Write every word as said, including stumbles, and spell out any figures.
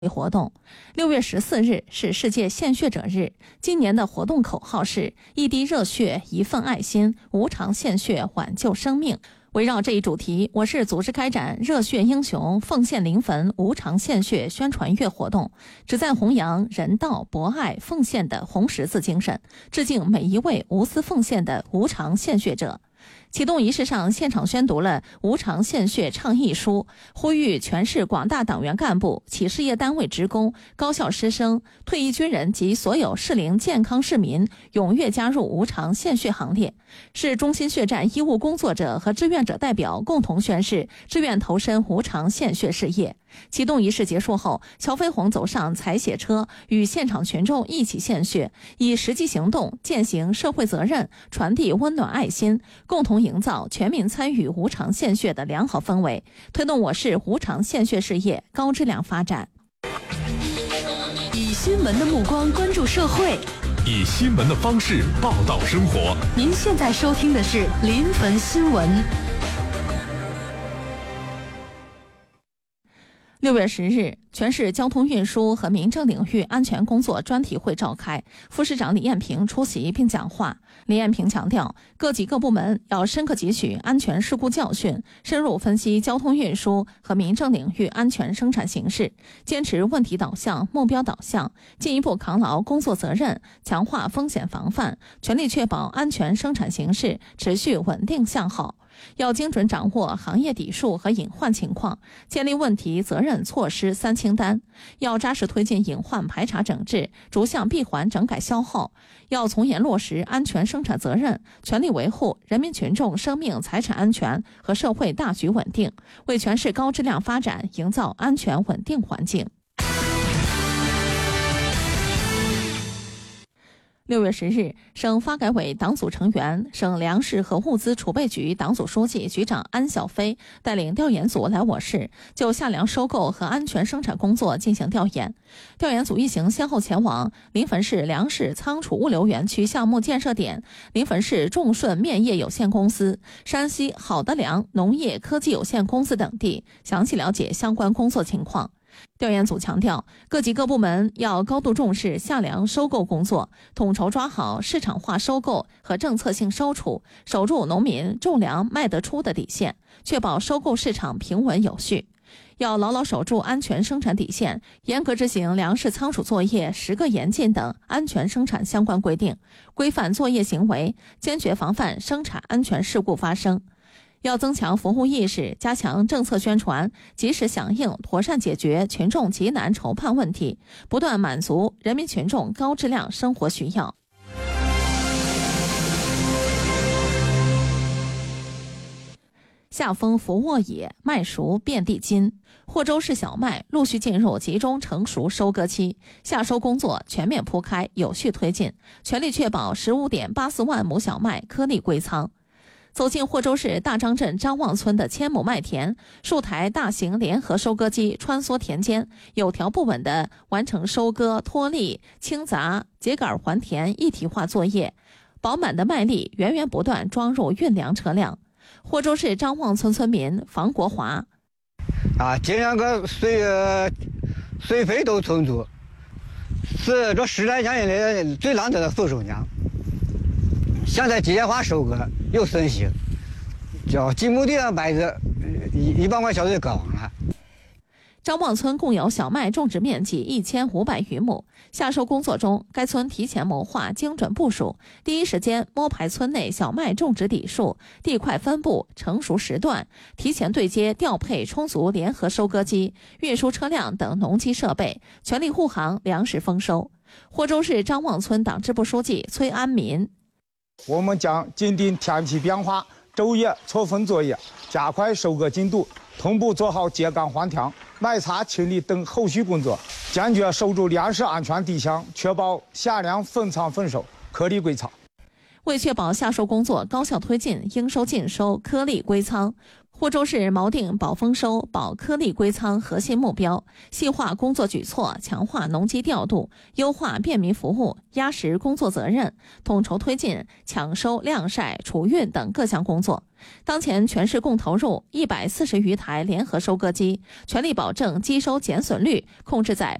活动。六月十四日是世界献血者日，今年的活动口号是一滴热血，一份爱心，无偿献血，挽救生命。围绕这一主题，我市组织开展热血英雄奉献临坟无偿献血宣传月活动，旨在弘扬人道、博爱、奉献的红十字精神，致敬每一位无私奉献的无偿献血者。启动仪式上，现场宣读了无偿献血倡议书，呼吁全市广大党员干部、企事业单位职工、高校师生、退役军人及所有适龄健康市民踊跃加入无偿献血行列。市中心血站医务工作者和志愿者代表共同宣誓志愿投身无偿献血事业。启动仪式结束后，乔飞鸿走上采血车，与现场群众一起献血，以实际行动践行社会责任，传递温暖爱心，共同营造全民参与无偿献血的良好氛围，推动我市无偿献血事业高质量发展。 以新闻的目光关注社会， 以新闻的方式报道生活。 您现在收听的是临汾新闻。 六月十日，全市交通运输和民政领域安全工作专题会召开，副市长李艳平出席并讲话。李艳平强调，各级各部门要深刻汲取安全事故教训，深入分析交通运输和民政领域安全生产形势，坚持问题导向、目标导向，进一步扛牢工作责任，强化风险防范，全力确保安全生产形势持续稳定向好。要精准掌握行业底数和隐患情况，建立问题责任措施三清单。要扎实推进隐患排查整治，逐项闭环整改消耗。要从严落实安全生产责任，全力维护人民群众生命财产安全和社会大局稳定，为全市高质量发展营造安全稳定环境。六月十日，省发改委党组成员、省粮食和物资储备局党组书记、局长安晓飞带领调研组来我市，就夏粮收购和安全生产工作进行调研。调研组一行先后前往临汾市粮食仓储物流园区项目建设点、临汾市众顺面业有限公司、山西好的粮农业科技有限公司等地，详细了解相关工作情况。调研组强调，各级各部门要高度重视夏粮收购工作，统筹抓好市场化收购和政策性收储，守住农民种粮卖得出的底线，确保收购市场平稳有序。要牢牢守住安全生产底线，严格执行粮食仓储作业十个严禁等安全生产相关规定，规范作业行为，坚决防范生产安全事故发生。要增强服务意识，加强政策宣传，及时响应，妥善解决群众急难愁盼问题，不断满足人民群众高质量生活需要。夏丰伏沃野，麦熟遍地金。霍州市小麦陆续进入集中成熟收割期，夏收工作全面铺开，有序推进，全力确保 十五点八四万亩小麦颗粒归仓。走进霍州市大张镇张望村的千亩麦田，数台大型联合收割机穿梭田间，有条不紊地完成收割、脱粒、清杂、秸秆还田一体化作业，饱满的麦粒源源不断装入运粮车辆。霍州市张望村村民房国华： 啊，这两个水水费都充足，是这十来年来最难得的丰收年。现在机械化收割又盛行，叫几亩地的麦子一一百块小时割完了。 张望村共有小麦种植面积一千五百余亩，夏收工作中，该村提前谋划、精准部署，第一时间摸排村内小麦种植底数、地块分布、成熟时段，提前对接调配充足联合收割机、运输车辆等农机设备，全力护航粮食丰收。霍州市张望村党支部书记崔安民： 我们将紧盯天气变化，昼夜错峰作业，加快收割进度，同步做好秸秆还田、麦茬清理等后续工作，坚决守住粮食安全底线，确保夏粮分仓分收，颗粒归仓。 为确保下收工作高效推进，应收尽收，颗粒归仓。霍州市锚定保丰收、保颗粒归仓核心目标，细化工作举措，强化农机调度，优化便民服务，压实工作责任，统筹推进抢收、晾晒、储运等各项工作。当前全市共投入一百四十余台联合收割机，全力保证机收减损率控制在